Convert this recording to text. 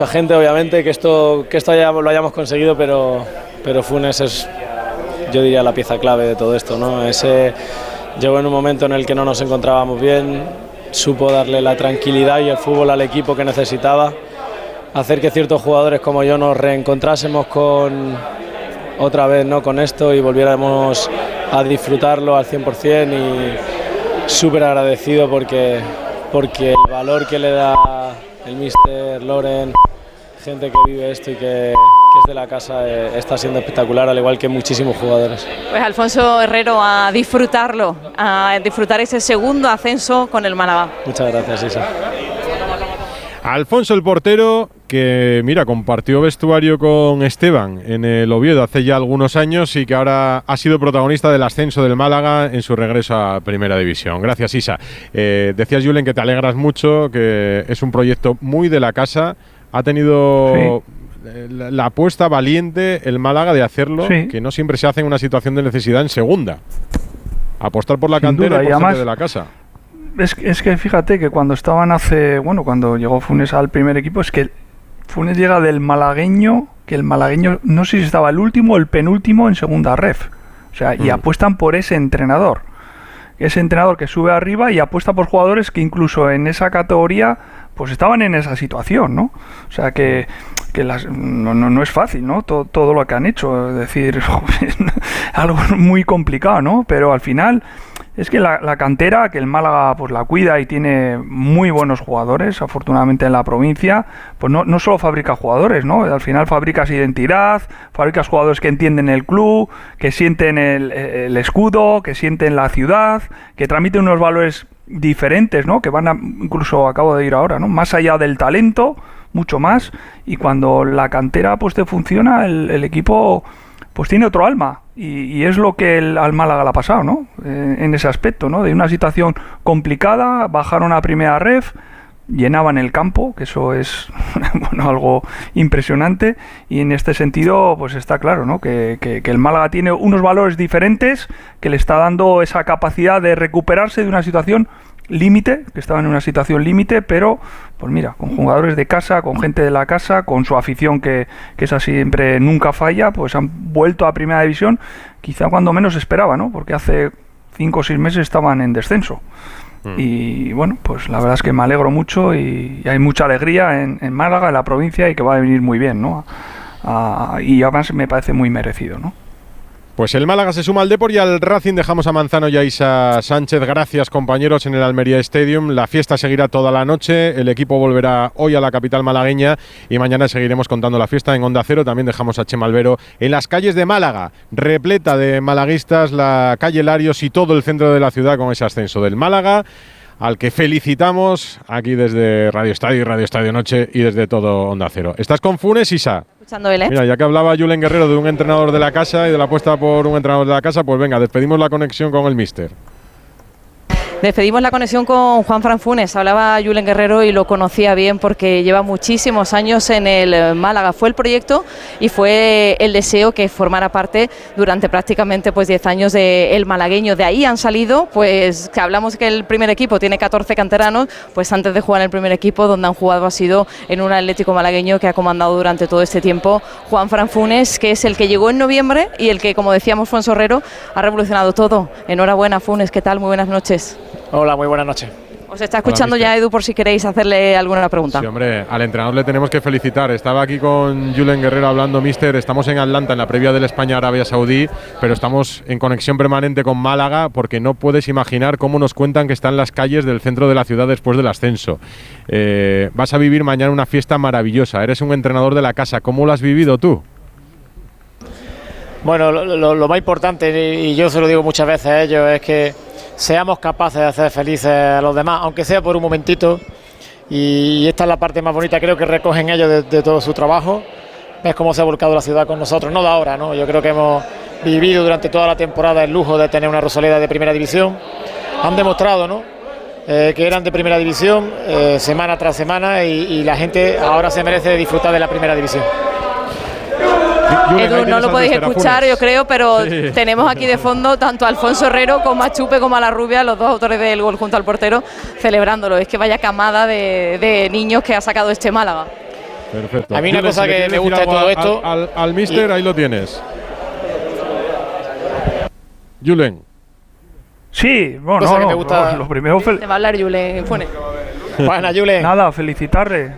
La gente, obviamente, que esto ya lo hayamos conseguido, pero Funes es, yo diría, la pieza clave de todo esto, ¿no? Llegó en un momento en el que no nos encontrábamos bien, supo darle la tranquilidad y el fútbol al equipo que necesitaba, hacer que ciertos jugadores como yo nos reencontrásemos otra vez, ¿no?, con esto y volviéramos a disfrutarlo al 100%, y súper agradecido porque el valor que le da el míster, Loren, gente que vive esto y que es de la casa, está siendo espectacular, al igual que muchísimos jugadores. Pues Alfonso Herrero, a disfrutarlo, a disfrutar ese segundo ascenso con el Málaga. Muchas gracias, Isa. Alfonso, el portero, que mira, compartió vestuario con Esteban en el Oviedo hace ya algunos años y que ahora ha sido protagonista del ascenso del Málaga en su regreso a Primera División. Gracias, Isa. Decías, Julen, que te alegras mucho, que es un proyecto muy de la casa. Ha tenido la apuesta valiente el Málaga de hacerlo, que no siempre se hace en una situación de necesidad en segunda. Apostar por la cantera y por gente de la casa. Es que fíjate que cuando cuando llegó Funes al primer equipo, es que Funes llega del malagueño, que el malagueño no sé si estaba el último o el penúltimo en segunda ref. O sea, y apuestan por ese entrenador. Ese entrenador que sube arriba y apuesta por jugadores que incluso en esa categoría pues estaban en esa situación, ¿no? O sea que no es fácil, ¿no? Todo lo que han hecho, es decir, algo muy complicado, ¿no? Pero al final es que la cantera, que el Málaga pues la cuida y tiene muy buenos jugadores, afortunadamente en la provincia, pues no solo fabrica jugadores, ¿no? Al final fabricas identidad, fabricas jugadores que entienden el club, que sienten el escudo, que sienten la ciudad, que transmiten unos valores diferentes, ¿no? Que incluso acabo de ir ahora, ¿no? Más allá del talento, mucho más, y cuando la cantera pues te funciona, el equipo pues tiene otro alma, y es lo que al Málaga le ha pasado, ¿no? En ese aspecto, ¿no? De una situación complicada, bajaron a primera ref, llenaban el campo, que eso es bueno, algo impresionante, y en este sentido pues está claro, ¿no? Que el Málaga tiene unos valores diferentes que le está dando esa capacidad de recuperarse de una situación límite, que estaban en una situación límite, pero pues mira, con jugadores de casa, con gente de la casa, con su afición que esa siempre nunca falla, pues han vuelto a Primera División, quizá cuando menos esperaba, ¿no? Porque hace 5 o 6 meses estaban en descenso. Y bueno, pues la verdad es que me alegro mucho y hay mucha alegría en Málaga, en la provincia, y que va a venir muy bien, ¿no? Y además me parece muy merecido, ¿no? Pues el Málaga se suma al Depor y al Racing. Dejamos a Manzano y a Isa Sánchez. Gracias, compañeros, en el Almería Stadium. La fiesta seguirá toda la noche. El equipo volverá hoy a la capital malagueña y mañana seguiremos contando la fiesta en Onda Cero. También dejamos a Chema Albero en las calles de Málaga, repleta de malaguistas, la calle Larios y todo el centro de la ciudad con ese ascenso del Málaga, al que felicitamos aquí desde Radio Estadio y Radio Estadio Noche y desde todo Onda Cero. ¿Estás con Funes, Isa? Mira, ya que hablaba Julen Guerrero de un entrenador de la casa y de la apuesta por un entrenador de la casa, pues venga, despedimos la conexión con el míster. Despedimos la conexión con Juanfran Funes. Hablaba Julen Guerrero y lo conocía bien porque lleva muchísimos años en el Málaga. Fue el proyecto y fue el deseo que formara parte durante prácticamente 10 años del malagueño. De ahí han salido, pues que hablamos que el primer equipo tiene 14 canteranos, pues antes de jugar en el primer equipo donde han jugado ha sido en un Atlético malagueño que ha comandado durante todo este tiempo Juanfran Funes, que es el que llegó en noviembre y el que, como decíamos, Alfonso Herrero, ha revolucionado todo. Enhorabuena, Funes, ¿qué tal? Muy buenas noches. Hola, muy buenas noches. Os está escuchando ya Edu por si queréis hacerle alguna pregunta. Sí, hombre, al entrenador le tenemos que felicitar. Estaba aquí con Julen Guerrero hablando, míster. Estamos en Atlanta en la previa del España-Arabia Saudí, pero estamos en conexión permanente con Málaga porque no puedes imaginar cómo nos cuentan que están las calles del centro de la ciudad después del ascenso. Vas a vivir mañana una fiesta maravillosa. Eres un entrenador de la casa. ¿Cómo lo has vivido tú? Bueno, lo más importante, y yo se lo digo muchas veces a ellos, es que seamos capaces de hacer felices a los demás, aunque sea por un momentito, y esta es la parte más bonita, creo que recogen ellos de todo su trabajo. Ves cómo se ha volcado la ciudad con nosotros, no de ahora, ¿no? Yo creo que hemos vivido durante toda la temporada el lujo de tener una Rosaleda de Primera División. Han demostrado, ¿no?, que eran de Primera División semana tras semana, y la gente ahora se merece disfrutar de la Primera División. Edu, no lo podéis escuchar, yo creo, pero sí, tenemos aquí de fondo tanto a Alfonso Herrero como a Chupe como a La Rubia, los dos autores del gol junto al portero, celebrándolo. Es que vaya camada de niños que ha sacado este Málaga. Perfecto. A mí una Julen, cosa si le que quieres me decir gusta de algo todo esto… al míster, ahí lo tienes. Julen. Sí, bueno, Cosa que me gusta… lo primero… Te va a hablar Julen Funes. Bueno, Julen. Nada, felicitarle.